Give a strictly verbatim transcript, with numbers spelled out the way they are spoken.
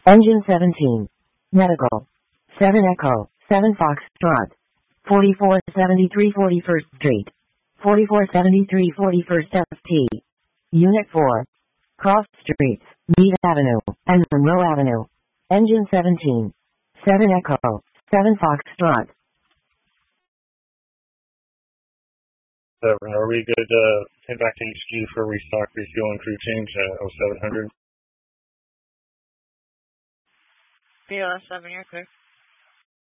Engine seventeen. Medical. seven Echo. seven Foxtrot. forty-four seventy-three forty-first Street. forty-four seventy-three forty-first F T. Unit four. Cross Streets, Mead Avenue, and Monroe Avenue. Engine seventeen. seven Echo. seven Foxtrot. Uh, are we good to head back to H Q for restock, refuel, and crew change at oh seven hundred? B L S seven, you're clear.